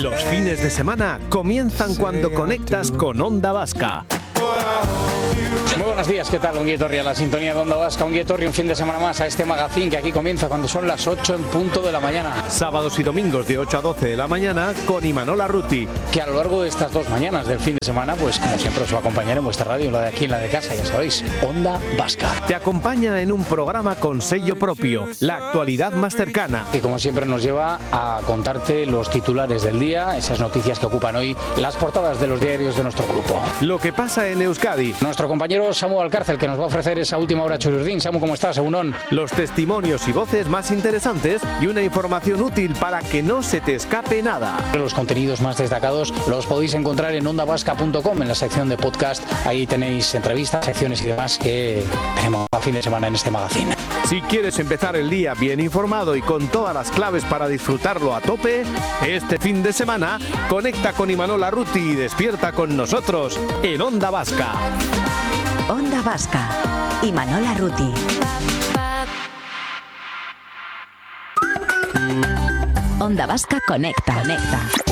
Los fines de semana comienzan cuando conectas con Onda Vasca. Muy buenos días, ¿qué tal? Ongi etorri a la sintonía de Onda Vasca, ongi etorri un fin de semana más a este magazín que aquí comienza cuando son las 8 en punto de la mañana. Sábados y domingos de 8 a 12 de la mañana con Imanol Arruti. Que a lo largo de estas dos mañanas del fin de semana, pues como siempre os va a acompañar en vuestra radio, la de aquí, en la de casa, ya sabéis, Onda Vasca. Te acompaña en un programa con sello propio, la actualidad más cercana. Y como siempre nos lleva a contarte los titulares del día, esas noticias que ocupan hoy las portadas de los diarios de nuestro grupo. Lo que pasa en Euskadi. Nuestro compañero Samu Alcárcel, que nos va a ofrecer esa última hora chururdín. Samu, ¿cómo estás? Egunon. Los testimonios y voces más interesantes y una información útil para que no se te escape nada. Los contenidos más destacados los podéis encontrar en ondavasca.com, en la sección de podcast. Ahí tenéis entrevistas, secciones y demás que tenemos a fin de semana en este magazín. Si quieres empezar el día bien informado y con todas las claves para disfrutarlo a tope, este fin de semana conecta con Imanol Arruti y despierta con nosotros en Onda Vasca. Onda Vasca, Imanol Arruti. Onda Vasca conecta.